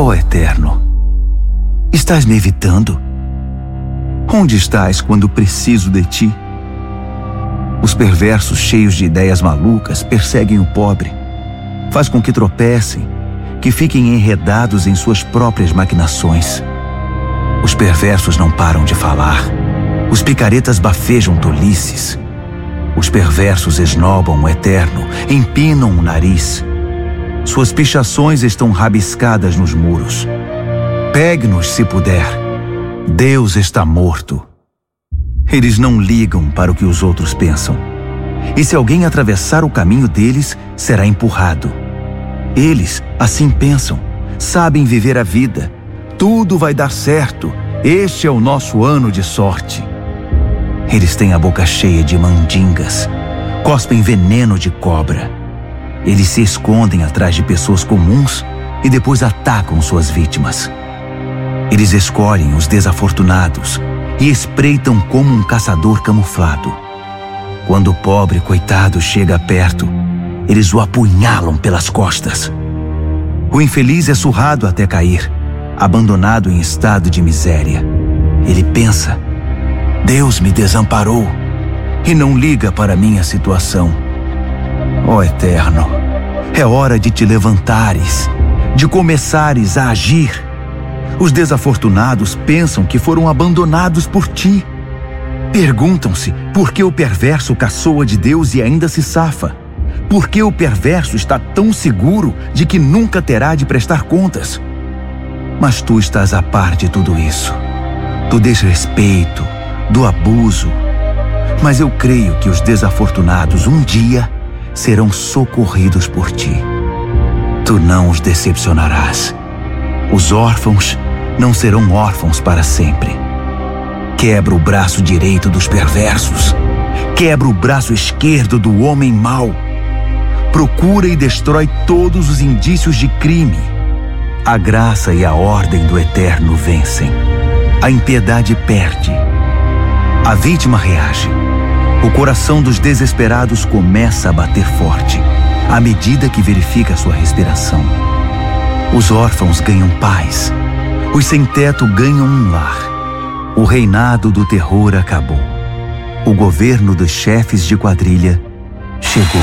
Ó Eterno, estás me evitando? Onde estás quando preciso de ti? Os perversos, cheios de ideias malucas, perseguem o pobre. Faz com que tropecem, que fiquem enredados em suas próprias maquinações. Os perversos não param de falar. Os picaretas bafejam tolices. Os perversos esnobam o Eterno, empinam o nariz. Suas pichações estão rabiscadas nos muros. Pegue-nos se puder. Deus está morto. Eles não ligam para o que os outros pensam. E se alguém atravessar o caminho deles, será empurrado. Eles, assim pensam, sabem viver a vida. Tudo vai dar certo. Este é o nosso ano de sorte. Eles têm a boca cheia de mandingas. Cospem veneno de cobra. Eles se escondem atrás de pessoas comuns e depois atacam suas vítimas. Eles escolhem os desafortunados e espreitam como um caçador camuflado. Quando o pobre coitado chega perto, eles o apunhalam pelas costas. O infeliz é surrado até cair, abandonado em estado de miséria. Ele pensa: Deus me desamparou e não liga para minha situação. Ó Eterno, é hora de te levantares, de começares a agir. Os desafortunados pensam que foram abandonados por ti. Perguntam-se por que o perverso caçoa de Deus e ainda se safa. Por que o perverso está tão seguro de que nunca terá de prestar contas? Mas tu estás a par de tudo isso, do desrespeito, do abuso. Mas eu creio que os desafortunados um dia serão socorridos por ti. Tu não os decepcionarás. Os órfãos não serão órfãos para sempre. Quebra o braço direito dos perversos. Quebra o braço esquerdo do homem mau. Procura e destrói todos os indícios de crime. A graça e a ordem do Eterno vencem. A impiedade perde. A vítima reage. O coração dos desesperados começa a bater forte, à medida que verifica sua respiração. Os órfãos ganham paz. Os sem-teto ganham um lar. O reinado do terror acabou. O governo dos chefes de quadrilha chegou.